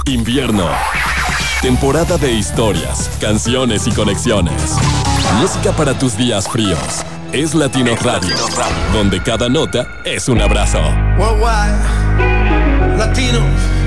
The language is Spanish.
Invierno. Temporada de historias, canciones y conexiones. Música para tus días fríos. Es Latino Radio, donde cada nota es un abrazo. Worldwide, Latinos.